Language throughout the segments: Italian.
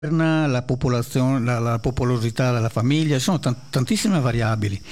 la popolazione, la popolosità della famiglia, ci sono tantissime variabili.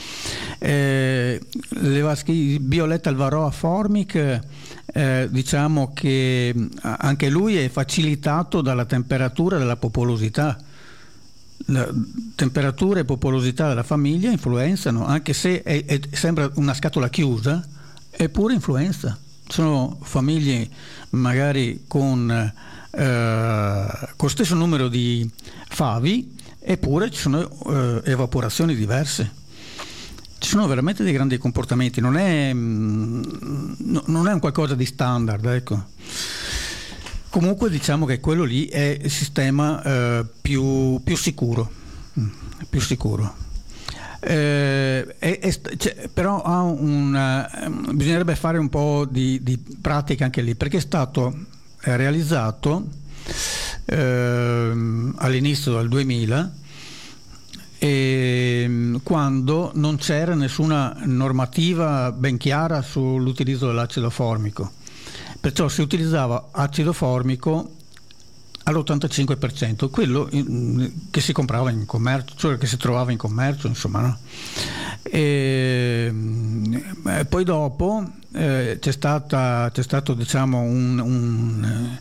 Violetta Alvaroa Formic, diciamo che anche lui è facilitato dalla temperatura della popolosità. La temperatura e popolosità della famiglia influenzano, anche se sembra una scatola chiusa, eppure influenza. Sono famiglie magari con lo stesso numero di favi, eppure ci sono evaporazioni diverse. Ci sono veramente dei grandi comportamenti, non è un qualcosa di standard, ecco. Comunque diciamo che quello lì è il sistema più sicuro, però bisognerebbe fare un po' di pratica anche lì, perché è stato realizzato all'inizio del 2000, quando non c'era nessuna normativa ben chiara sull'utilizzo dell'acido formico, perciò si utilizzava acido formico all'85%, quello che si comprava in commercio, cioè che si trovava in commercio, insomma, no? Poi dopo c'è stato diciamo un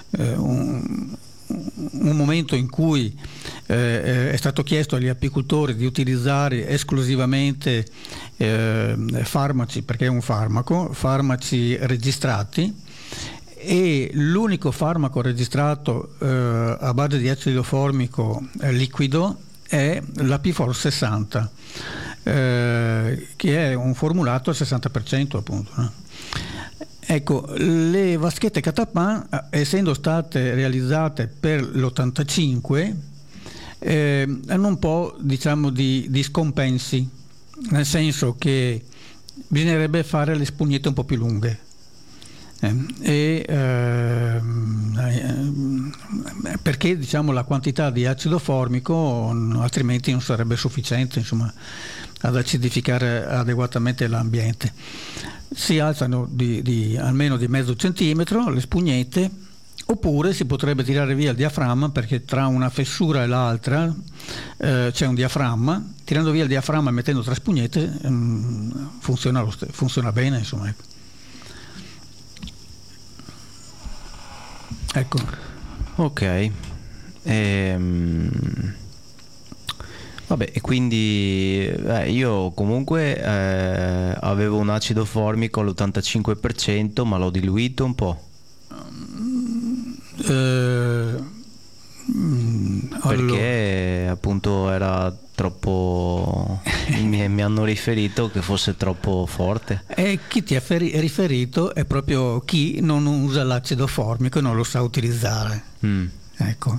momento in cui è stato chiesto agli apicoltori di utilizzare esclusivamente farmaci, perché è un farmaco, farmaci registrati, e l'unico farmaco registrato a base di acido formico liquido è l'Apifor 60, che è un formulato al 60%, appunto, no? Ecco, le vaschette Catapan, essendo state realizzate per l'85, hanno un po', diciamo, di scompensi, nel senso che bisognerebbe fare le spugnette un po' più lunghe. Perché, diciamo, la quantità di acido formico altrimenti non sarebbe sufficiente, insomma, ad acidificare adeguatamente l'ambiente. Si alzano almeno di mezzo centimetro le spugnette, oppure si potrebbe tirare via il diaframma, perché tra una fessura e l'altra c'è un diaframma. Tirando via il diaframma e mettendo 3 spugnette funziona bene, insomma, ecco. Ecco. Ok. Vabbè, e quindi io comunque avevo un acido formico all'85%, ma l'ho diluito un po'. Perché appunto era troppo mi hanno riferito che fosse troppo forte. E chi ti ha riferito è proprio chi non usa l'acido formico e non lo sa utilizzare. Ecco.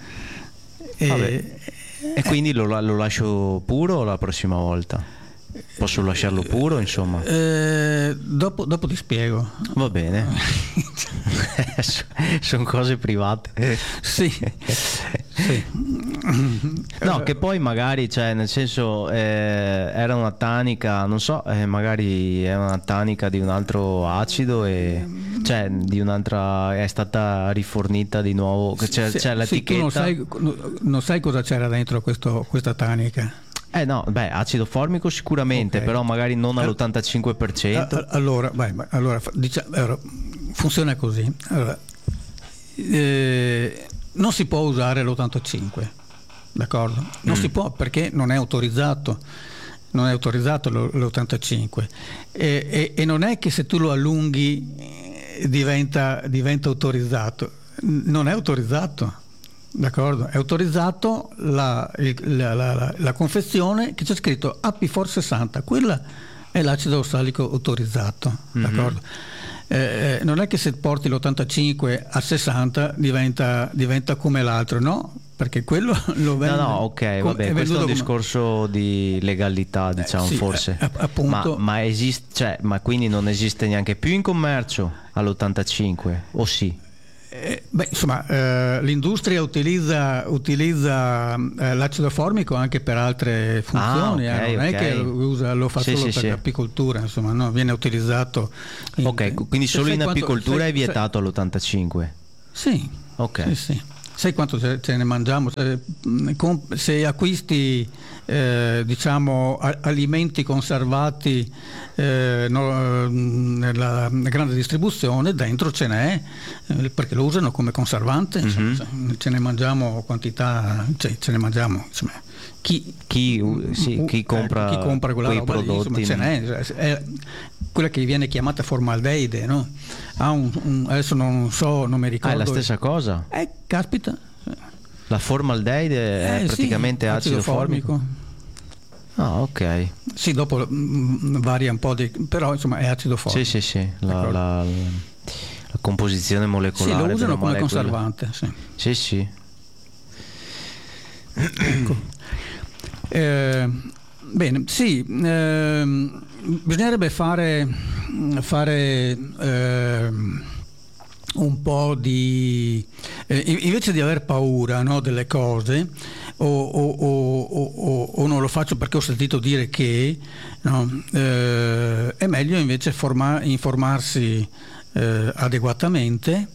E quindi lo lascio puro la prossima volta? Posso lasciarlo puro, insomma? Dopo ti spiego. Va bene. Sono cose private. Sì. No, che poi magari, cioè, nel senso, era una tanica, non so, magari è una tanica di un altro acido, e cioè di un'altra, è stata rifornita di nuovo, c'è l'etichetta. Tu non sai cosa c'era dentro questa tanica. No, acido formico sicuramente, okay. Però magari non all'85%. Allora, funziona così. Allora, non si può usare l'85, d'accordo? Non si può, perché non è autorizzato. Non è autorizzato l'85, e non è che se tu lo allunghi diventa autorizzato. Non è autorizzato. D'accordo? È autorizzato la confezione che c'è scritto Apifor 60, quella è l'acido ossalico autorizzato, d'accordo? Non è che se porti l'85 a 60 diventa come l'altro, no? Perché quello lo vende. No, ok, vabbè, questo è un discorso di legalità, diciamo, sì, forse. Appunto. Ma esiste, cioè, ma quindi non esiste neanche più in commercio all'85, o sì? L'industria utilizza l'acido formico anche per altre funzioni, non è che lo fa solo per l'apicoltura, insomma, no? Viene utilizzato quindi solo in apicoltura è vietato all'85? Sì. Ok. Sì. sai quanto ce ne mangiamo? Se acquisti diciamo alimenti conservati nella grande distribuzione, dentro ce n'è, perché lo usano come conservante, insomma, ce ne mangiamo quantità, cioè, ce ne mangiamo, insomma. Chi compra quella quei roba prodotti, lì, insomma, ce n'è, è quella che viene chiamata formaldeide, no? Adesso non mi ricordo. È la stessa cosa? Caspita. La formaldeide è praticamente sì, acido formico. Ah, ok. Sì, dopo varia un po', però insomma è acido formico. Sì. La composizione molecolare. Sì, lo usano come conservante. Sì. Ecco. Bene, sì, bisognerebbe fare un po' di invece di aver paura, no, delle cose, o non lo faccio perché ho sentito dire che, no, è meglio invece informarsi adeguatamente,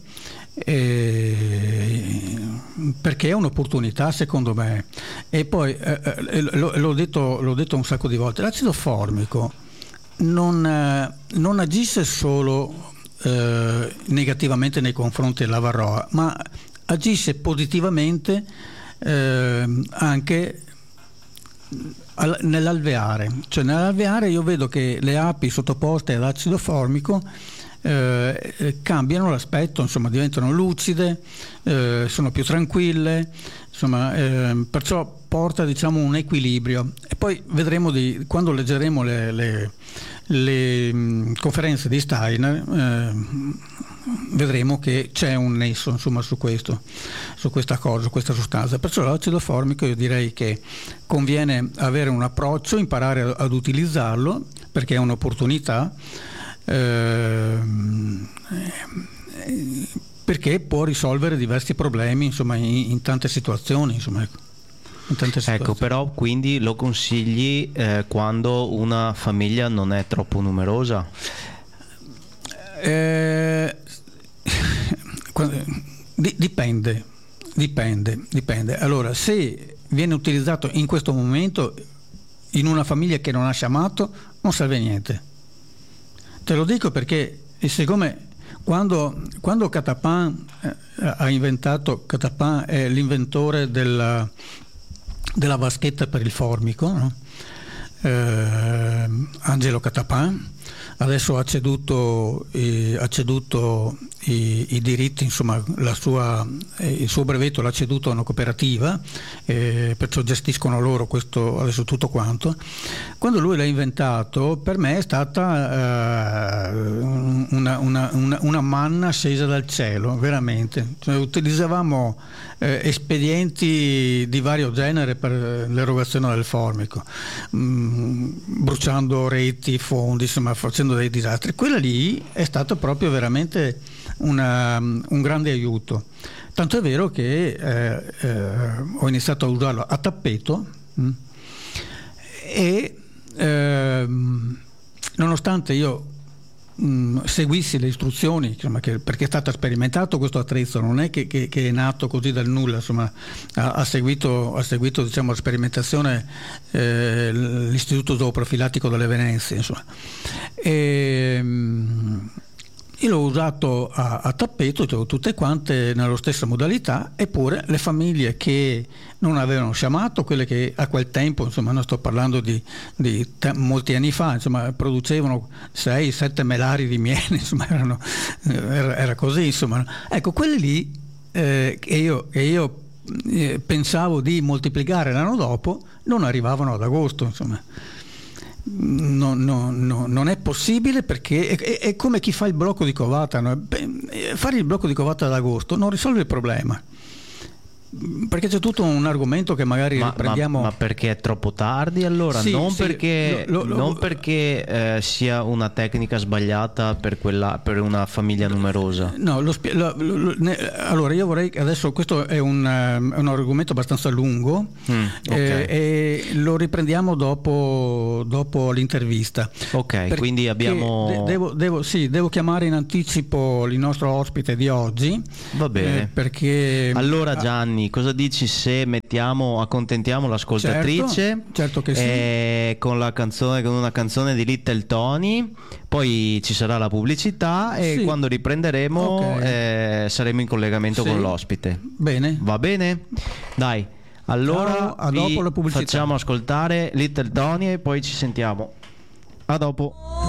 perché è un'opportunità secondo me. E poi l'ho detto un sacco di volte, l'acido formico non agisce solo negativamente nei confronti della varroa, ma agisce positivamente anche nell'alveare. Cioè nell'alveare io vedo che le api sottoposte all'acido formico cambiano l'aspetto, insomma diventano lucide, sono più tranquille, insomma, perciò porta, diciamo, un equilibrio. E poi vedremo quando leggeremo le conferenze di Steiner, vedremo che c'è un nesso, insomma, su questa cosa, su questa sostanza. Perciò l'acido formico io direi che conviene avere un approccio, imparare ad utilizzarlo, perché è un'opportunità, perché può risolvere diversi problemi, insomma, in tante situazioni, insomma, ecco, però quindi lo consigli quando una famiglia non è troppo numerosa? Dipende. Allora, se viene utilizzato in questo momento in una famiglia che non ha sciamato, non serve niente. Te lo dico perché, siccome quando Catapin ha inventato, Catapin è l'inventore della vaschetta per il formico, no? Angelo Catapin adesso ha ceduto i diritti, insomma il suo brevetto l'ha ceduto a una cooperativa, perciò gestiscono loro questo adesso tutto quanto. Quando lui l'ha inventato, per me è stata una manna scesa dal cielo, veramente. Cioè, utilizzavamo espedienti di vario genere per l'erogazione del formico, bruciando reti, fondi, insomma facendo dei disastri. Quella lì è stato proprio veramente un grande aiuto, tanto è vero che ho iniziato a usarlo a tappeto, e nonostante io seguissi le istruzioni, insomma, perché è stato sperimentato questo attrezzo, non è che è nato così dal nulla, insomma, ha seguito diciamo la sperimentazione l'Istituto Zooprofilattico delle Venezie, insomma. Io l'ho usato a tappeto, cioè, tutte quante nella stessa modalità, eppure le famiglie che non avevano sciamato, quelle che a quel tempo, insomma, non sto parlando di molti anni fa, insomma, producevano 6-7 melari di miele, insomma, era così, insomma. Ecco, quelle lì che io pensavo di moltiplicare l'anno dopo, non arrivavano ad agosto, insomma. Non è possibile, perché è come chi fa il blocco di covata, no? Fare il blocco di covata ad agosto non risolve il problema, Perché c'è tutto un argomento che magari riprendiamo. Ma perché è troppo tardi allora? Sì, non sì, perché, non perché sia una tecnica sbagliata per una famiglia numerosa. No, allora io vorrei adesso, questo è un argomento abbastanza lungo, okay. E lo riprendiamo dopo l'intervista. Ok, quindi abbiamo... Devo chiamare in anticipo il nostro ospite di oggi. Va bene. Perché allora Gianni, cosa dici se accontentiamo l'ascoltatrice? Certo che sì. Con una canzone di Little Tony, poi ci sarà la pubblicità e sì. Quando riprenderemo saremo in collegamento con l'ospite. Bene. Va bene? Dai, allora a dopo la pubblicità. Facciamo ascoltare Little Tony e poi ci sentiamo. A dopo.